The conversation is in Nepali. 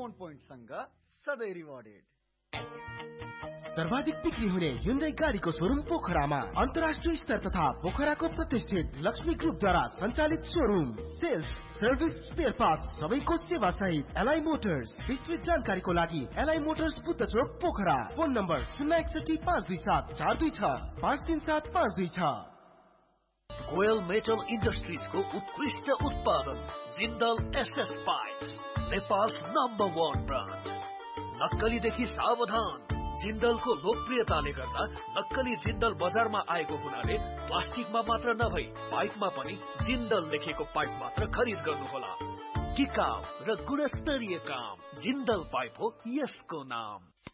डिस्काउन्ट पोइन्टसँग सधैँ रिवार्डेड। सर्वाधिक बिक्री हुने Hyundai गाडीको सोरुम पोखरामा अन्तर्राष्ट्रिय स्तर तथा पोखराको प्रतिष्ठित लक्ष्मी ग्रुपद्वारा सञ्चालित showroom. Sales, service, spare parts सबैको सेवा सहित एलआई मोटर्स। विस्तृत जानकारीको लागि एलआई मोटर्स बुद्ध चोक Pokhara. Phone number 061527426 537526। Goyal metal इन्डस्ट्रिजको उत्कृष्ट उत्पादन Jindal SS pipe, Nepal number 1 brand. नक्कलीदेखि सावधान। जिन्दलको लोकप्रियताले गर्दा नक्कली जिन्दल बजारमा आएको हुनाले प्लास्टिकमा मात्र नभई पाइपमा पनि जिन्दल लेखेको पाइप मात्र खरिद गर्नुहोला। टिकाउ र गुणस्तरीय काम जिन्दल पाइप हो यसको नाम।